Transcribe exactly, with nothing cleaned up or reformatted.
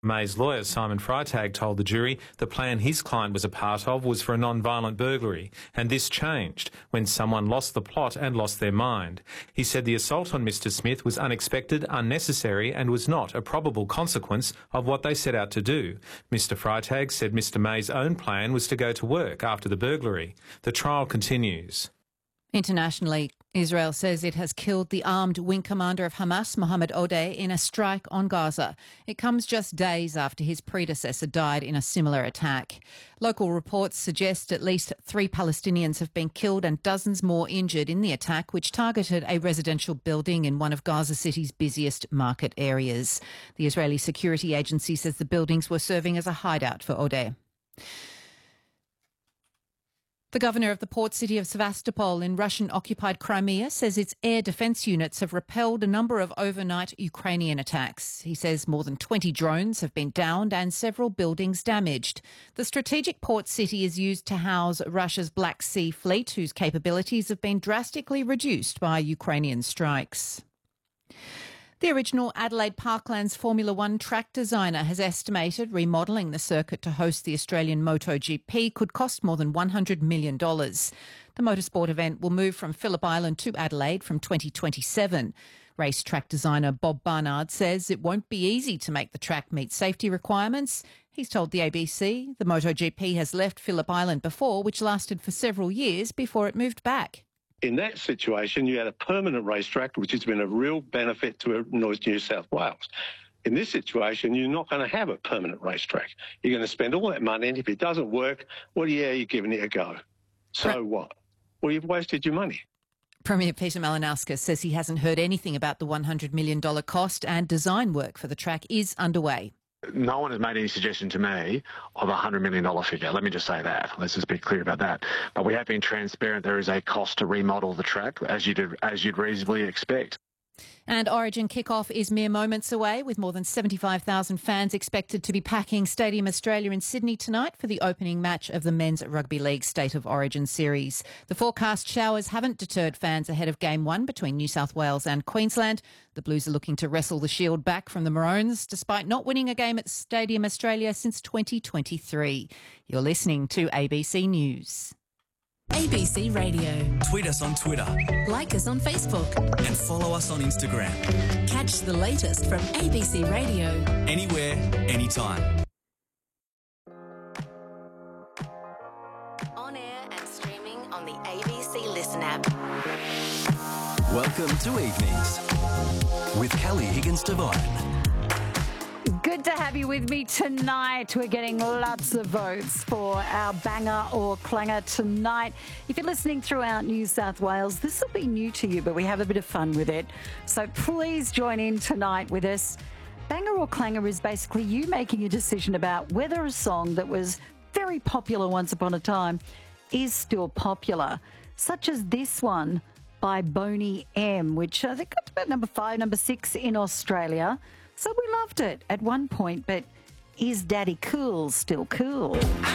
May's lawyer, Simon Freitag, told the jury the plan his client was a part of was for a non-violent burglary, and this changed when someone lost the plot and lost their mind. He said the assault on Mister Smith was unexpected, unnecessary and was not a probable consequence of what they set out to do. Mister Freitag said Mister May's own plan was to go to work after the burglary. The trial continues. Internationally, Israel says it has killed the armed wing commander of Hamas, Mohammed Odeh, in a strike on Gaza. It comes just days after his predecessor died in a similar attack. Local reports suggest at least three Palestinians have been killed and dozens more injured in the attack, which targeted a residential building in one of Gaza City's busiest market areas. The Israeli security agency says the buildings were serving as a hideout for Odeh. The governor of the port city of Sevastopol in Russian-occupied Crimea says its air defence units have repelled a number of overnight Ukrainian attacks. He says more than twenty drones have been downed and several buildings damaged. The strategic port city is used to house Russia's Black Sea Fleet, whose capabilities have been drastically reduced by Ukrainian strikes. The original Adelaide Parklands Formula One track designer has estimated remodelling the circuit to host the Australian MotoGP could cost more than one hundred million dollars. The motorsport event will move from Phillip Island to Adelaide from twenty twenty-seven. Racetrack designer Bob Barnard says it won't be easy to make the track meet safety requirements. He's told the A B C the MotoGP has left Phillip Island before, which lasted for several years before it moved back. In that situation, you had a permanent racetrack, which has been a real benefit to New South Wales. In this situation, you're not going to have a permanent racetrack. You're going to spend all that money, and if it doesn't work, well, yeah, you're giving it a go. So Pre- what? Well, you've wasted your money. Premier Peter Malinauskas says he hasn't heard anything about the one hundred million dollars cost, and design work for the track is underway. No one has made any suggestion to me of a one hundred million dollars figure. Let me just say that. Let's just be clear about that. But we have been transparent. There is a cost to remodel the track, as you'd, as you'd reasonably expect. And Origin kick-off is mere moments away, with more than seventy-five thousand fans expected to be packing Stadium Australia in Sydney tonight for the opening match of the Men's Rugby League State of Origin series. The forecast showers haven't deterred fans ahead of Game one between New South Wales and Queensland. The Blues are looking to wrestle the shield back from the Maroons, despite not winning a game at Stadium Australia since twenty twenty-three. You're listening to A B C News. A B C Radio. Tweet us on Twitter. Like us on Facebook. And follow us on Instagram. Catch the latest from A B C Radio. Anywhere, anytime. On air and streaming on the A B C Listen app. Welcome to Evenings with Kelly Higgins-Devine. Good to have you with me tonight. We're getting lots of votes for our banger or clanger tonight. If you're listening throughout New South Wales, this will be new to you, but we have a bit of fun with it. So please join in tonight with us. Banger or clanger is basically you making a decision about whether a song that was very popular once upon a time is still popular, such as this one by Boney M, which I think got to about number five, number six in Australia. So we loved it at one point, but is Daddy Cool still cool?